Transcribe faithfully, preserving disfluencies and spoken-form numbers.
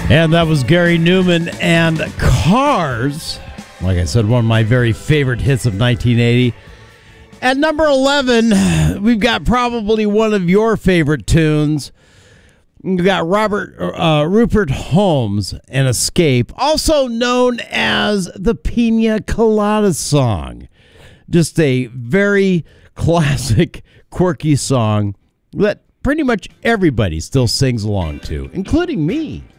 And that was Gary Newman and Cars. Like I said, one of my very favorite hits of nineteen eighty. At number eleven, we've got probably one of your favorite tunes. We've got Robert uh, Rupert Holmes and Escape, also known as the Pina Colada Song. Just a very classic, quirky song that pretty much everybody still sings along to, including me.